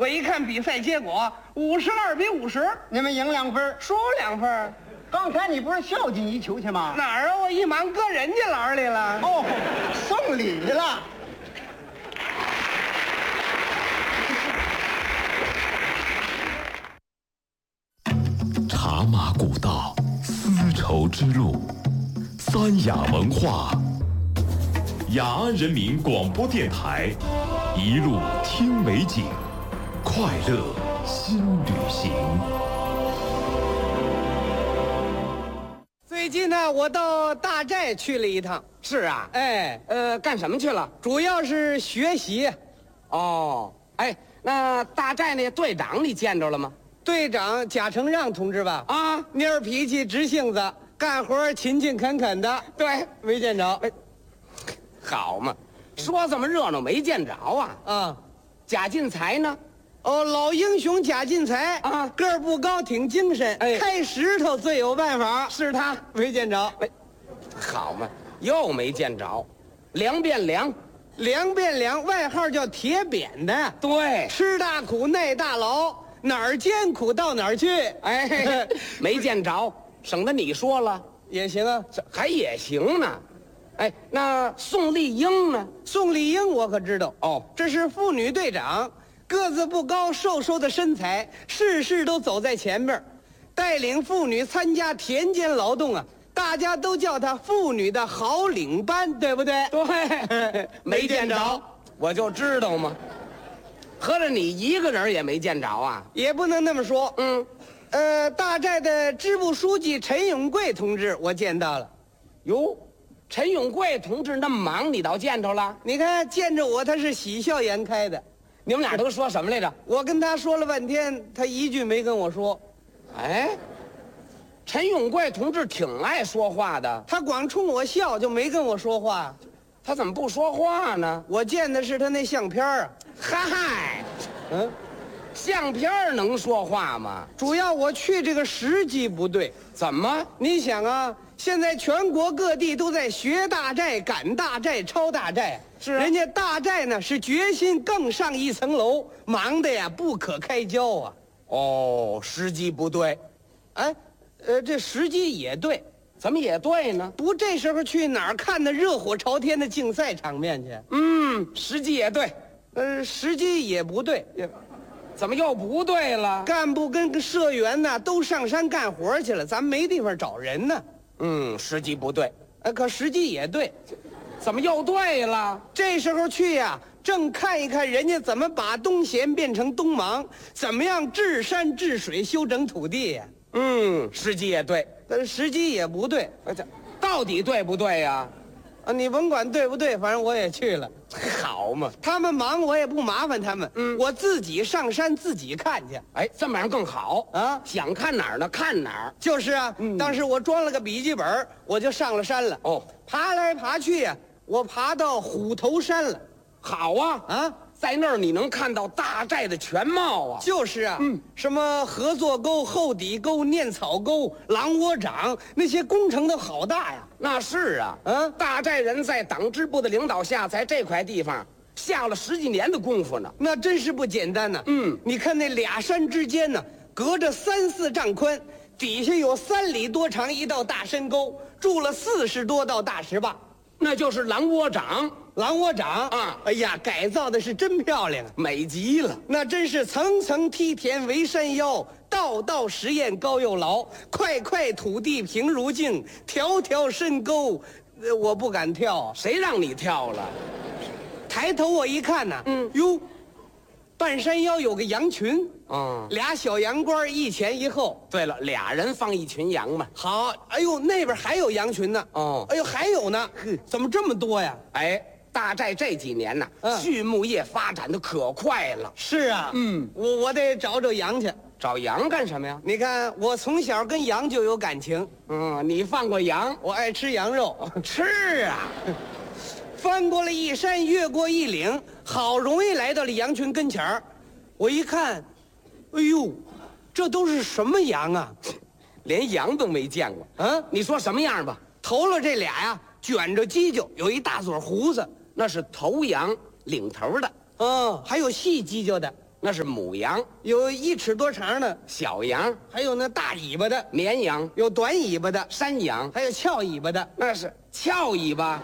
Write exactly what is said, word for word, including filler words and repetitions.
我一看比赛结果，五十二比五十， 你们赢两分， 输两分。 刚才你不是孝敬一球去吗？ 哪儿啊？我一忙搁人家篮里了。 哦，送礼了。 茶马古道，丝绸之路，三雅文化。雅安人民广播电台，一路听美景，快乐新旅行。 最近呢，我到大寨去了一趟。 是啊， 哎， 呃，干什么去了？ 主要是学习。 哦，哎，那大寨那队长你见着了吗？ 队长贾承让同志吧？ 啊， 蔫脾气，直性子，干活勤勤恳恳的。 对， 没见着。 哎，好嘛，说这么热闹没见着啊？ 啊， 贾进财呢？ 哦，老英雄贾进财啊， 个儿不高，挺精神， 哎， 开石头最有办法。 是他， 没见着。 哎，好嘛，又没见着。梁变梁， 梁变梁，外号叫铁扁的。 对， 吃大苦耐大劳，哪儿艰苦到哪儿去。 哎，没见着，省得你说了也行啊， 这还也行呢。哎，那宋丽英呢？ 宋丽英我可知道。 哦， 这是妇女队长，个子不高，瘦瘦的身材，事事都走在前面，带领妇女参加田间劳动啊，大家都叫她妇女的好领班，对不对？ 对，没见着，我就知道嘛。合着你一个人也没见着啊？ 也不能那么说。 嗯， 呃，大寨的支部书记陈永贵同志我见到了。 哟，陈永贵同志那么忙，你倒见着了？ 你看见着我，他是喜笑颜开的。 你们俩都说什么来着？ 我跟他说了半天，他一句没跟我说。 哎，陈永贵同志挺爱说话的， 他光冲我笑，就没跟我说话。 他怎么不说话呢？ 我见的是他那相片啊。 嗨， 嗯， 相片能说话吗？ 主要我去这个时机不对。 怎么？ 你想啊，现在全国各地都在学大寨、赶大寨、抄大寨。 是啊， 人家大寨呢是决心更上一层楼，忙的呀不可开交啊。 哦，时机不对。 哎，呃，这时机也对。 怎么也对呢？ 不这时候去哪儿看那热火朝天的竞赛场面去？ 嗯，时机也对。 呃，时机也不对。 怎么又不对了？ 干部跟个社员呢都上山干活去了，咱们没地方找人呢。 嗯，时机不对。 呃，可时机也对。 怎么又对了？ 这时候去呀、啊，正看一看人家怎么把东闲变成东忙，怎么样治山治水修整土地呀、 啊。嗯，时机也对， 但是时机也不对。 这到底对不对呀？ 啊，你甭管对不对，反正我也去了。 好嘛， 他们忙我也不麻烦他们， 嗯， 我自己上山自己看去。 哎，这么样更好啊！ 想看哪儿呢，看哪儿。 就是啊，嗯、当时我装了个笔记本，我就上了山了。 哦， 爬来爬去呀、啊，我爬到虎头山了。 好啊啊！ 在那儿你能看到大寨的全貌啊！ 就是啊， 嗯， 什么合作沟、后底沟、念草沟、狼窝掌，那些工程都好大呀！ 那是啊， 啊， 大寨人在党支部的领导下，在这块地方下了十几年的功夫呢， 那真是不简单呢。 嗯， 你看那俩山之间呢，隔着三四丈宽，底下有三里多长一道大深沟，筑了四十多道大石坝， 那就是狼窝掌。 狼窝掌啊， 哎呀，改造的是真漂亮， 美极了。 那真是层层梯田围山腰，道道石堰高又牢，块块土地平如镜，条条深沟，呃，我不敢跳。 谁让你跳了？ 抬头我一看呐， 嗯， 哟，半山腰有个羊群， 嗯， 俩小羊倌一前一后。 对了，俩人放一群羊嘛。 好，哎呦，那边还有羊群呢。 哦， 哎呦，还有呢，怎么这么多呀？ 哎。大寨这几年呢， 嗯， 畜牧业发展的可快了。 是啊， 嗯， 我我得找找羊去。 找羊干什么呀？ 你看，我从小跟羊就有感情。 嗯，你放过羊， 我爱吃羊肉， 吃啊。 翻过了一山，越过一岭，好容易来到了羊群跟前儿。我一看，哎呦，这都是什么羊啊？ 连羊都没见过。 啊， 你说什么样吧？ 头了这俩呀，卷着犄角，有一大撮胡子。 那是头羊，领头的。 嗯，还有细犄角的。 那是母羊， 有一尺多长的， 小羊， 还有那大尾巴的， 绵羊， 有短尾巴的， 山羊， 还有翘尾巴的。 那是翘尾巴。